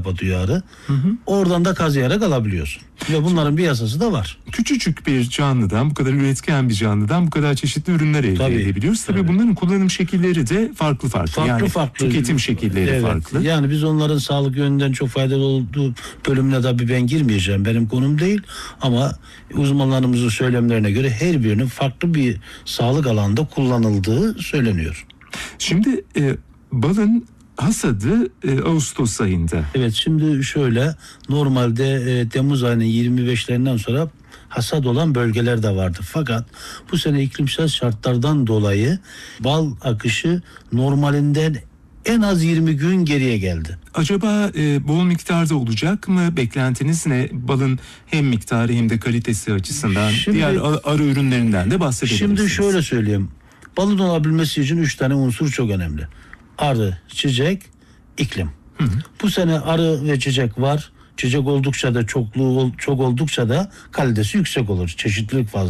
kapatıyor arı. Oradan da kazıyarak alabiliyorsun. Ve bunların bir yasası da var. Küçücük bir canlıdan, bu kadar üretken bir canlıdan bu kadar çeşitli ürünler elde edebiliyoruz. Tabii bunların kullanım şekilleri de farklı. Yani tüketim şekilleri farklı. Yani biz onların sağlık yönünden çok faydalı olduğu bölümüne tabii ben girmeyeceğim. Benim konum değil. Ama uzmanlarımızın söylemlerine göre her birinin farklı bir sağlık alanında kullanıldığı söyleniyor. Şimdi balın hasadı Ağustos ayında. Evet, şimdi şöyle, normalde Temmuz ayının 25'lerinden sonra hasat olan bölgeler de vardı. Fakat bu sene iklimsel şartlardan dolayı bal akışı normalinden en az 20 gün geriye geldi. Acaba bol miktarda olacak mı? Beklentiniz ne? Balın hem miktarı hem de kalitesi açısından diğer arı ürünlerinden de bahsedebilirsiniz. Şimdi şöyle söyleyeyim. Balın olabilmesi için 3 tane unsur çok önemli. Arı, çiçek, iklim. Bu sene arı ve çiçek var. Çiçek oldukça da çok oldukça da kalitesi yüksek olur. Çeşitlilik fazla.